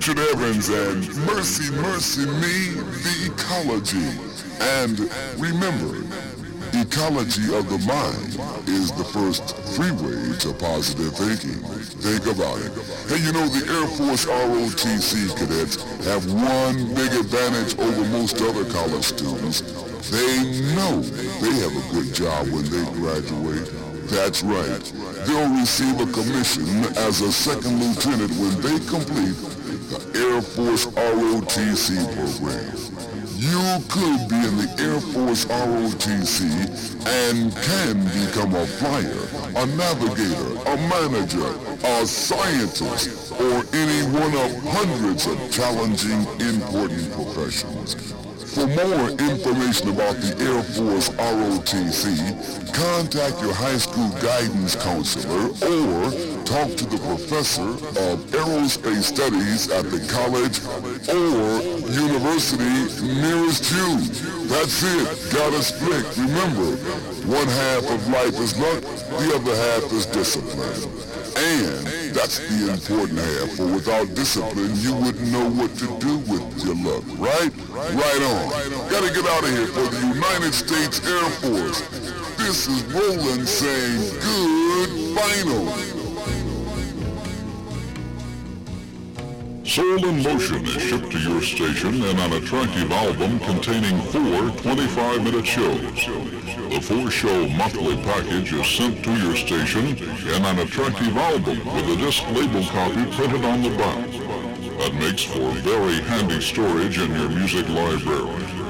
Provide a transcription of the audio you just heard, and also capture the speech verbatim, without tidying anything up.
Richard Evans and Mercy, Mercy Me, the ecology. And remember, ecology of the mind is the first freeway to positive thinking. Think about it. Hey, you know, the Air Force R O T C cadets have one big advantage over most other college students. They know they have a good job when they graduate. That's right. They'll receive a commission as a second lieutenant when they complete the Air Force R O T C program. You could be in the Air Force R O T C and can become a flyer, a navigator, a manager, a scientist, or any one of hundreds of challenging, important professions. For more information about the Air Force R O T C, contact your high school guidance counselor or talk to the professor of aerospace studies at the college or university nearest you. That's it. Got a split. Remember, one half of life is luck, the other half is discipline. And that's the important half, for without discipline, you wouldn't know what to do with your luck, right? Right on. Gotta get out of here for the United States Air Force. This is Roland saying good final. Soul in Motion is shipped to your station in an attractive album containing four twenty-five minute shows. The four-show monthly package is sent to your station in an attractive album with a disc label copy printed on the back. That makes for very handy storage in your music library.